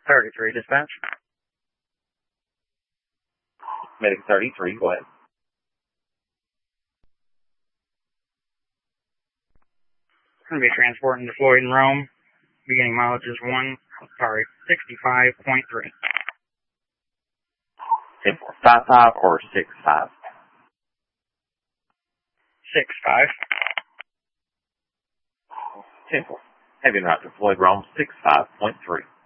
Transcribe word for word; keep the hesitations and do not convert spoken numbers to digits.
thirty-three, dispatch. Medic thirty-three, go ahead. Going to be transporting to Floyd and Rome. Beginning mileage is one, sorry, sixty-five point three. ten four five five or six five? six five. ten four. Heavy route to Floyd Rome, six five point three.